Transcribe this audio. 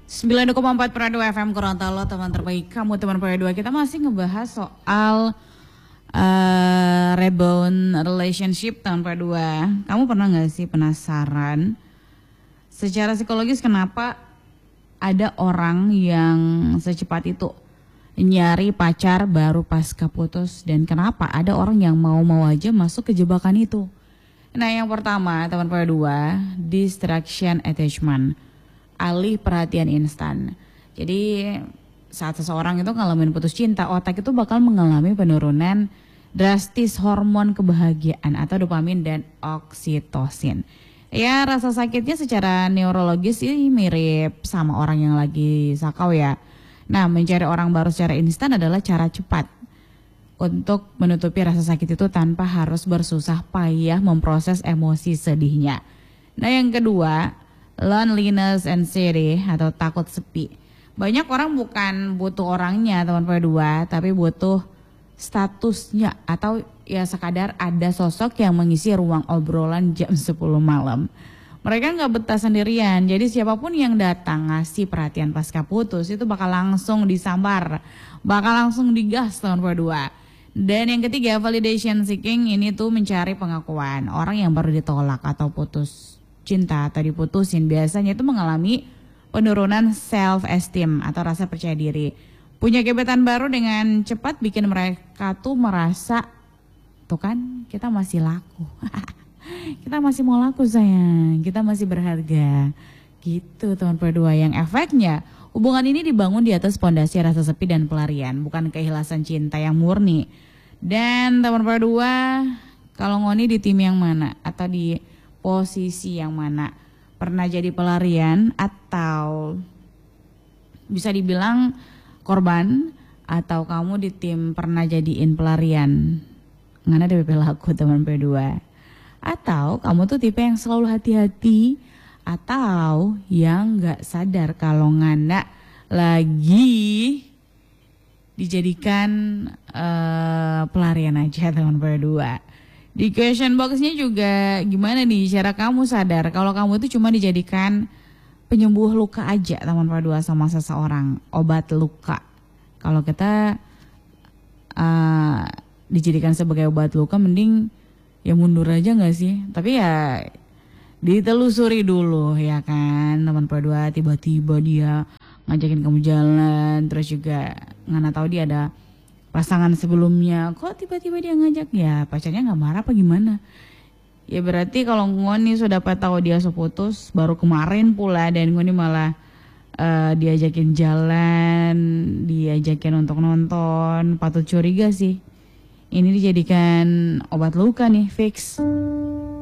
90,4 Prado FM Gorontalo, teman terbaik kamu, teman Prado. Kita masih ngebahas soal rebound relationship tahun Prado. Kamu pernah gak sih penasaran secara psikologis kenapa ada orang yang secepat itu nyari pacar baru pasca putus, dan kenapa ada orang yang mau-mau aja masuk ke jebakan itu? Nah, yang pertama teman Prado, distraction attachment, alih perhatian instan. Jadi saat seseorang itu ngalamin putus cinta, otak itu bakal mengalami penurunan drastis hormon kebahagiaan atau dopamin dan oksitosin. Ya, rasa sakitnya secara neurologis ini mirip sama orang yang lagi sakau ya. Nah, mencari orang baru secara instan adalah cara cepat untuk menutupi rasa sakit itu tanpa harus bersusah payah memproses emosi sedihnya. Nah, yang kedua, loneliness anxiety atau takut sepi. Banyak orang bukan butuh orangnya teman P2, tapi butuh statusnya atau ya sekadar ada sosok yang mengisi ruang obrolan jam 10 malam. Mereka nggak betah sendirian, jadi siapapun yang datang ngasih perhatian pasca putus itu bakal langsung disambar, bakal langsung digas teman P2. Dan yang ketiga, validation seeking, ini tuh mencari pengakuan. Orang yang baru ditolak atau putus cinta atau diputusin biasanya itu mengalami penurunan self esteem atau rasa percaya diri. Punya gebetan baru dengan cepat bikin mereka tuh merasa tuh kan kita masih laku. Kita masih mau laku sayang, kita masih berharga. Gitu teman P2, yang efeknya hubungan ini dibangun di atas pondasi rasa sepi dan pelarian, bukan keikhlasan cinta yang murni. Dan teman P2, kalau ngoni di tim yang mana atau di posisi yang mana? Pernah jadi pelarian atau bisa dibilang korban, atau kamu di tim pernah jadiin pelarian? Ngana DP laku teman P2. Atau kamu tuh tipe yang selalu hati-hati, atau yang gak sadar kalau ngana lagi dijadikan pelarian aja teman P2. Di question box-nya juga gimana nih cara kamu sadar kalau kamu itu cuma dijadikan penyembuh luka aja teman P2 sama seseorang, obat luka. Kalau kita dijadikan sebagai obat luka, mending ya mundur aja gak sih? Tapi ya ditelusuri dulu ya kan teman P2. Tiba-tiba dia ngajakin kamu jalan, terus juga ngana tahu dia ada pasangan sebelumnya, kok tiba-tiba dia ngajak, ya pacarnya nggak marah apa gimana? Ya berarti kalau ngoni sudah dapat tahu dia seputus baru kemarin pula, dan ngoni malah diajakin jalan, diajakin untuk nonton, patut curiga sih. Ini dijadikan obat luka nih, fix.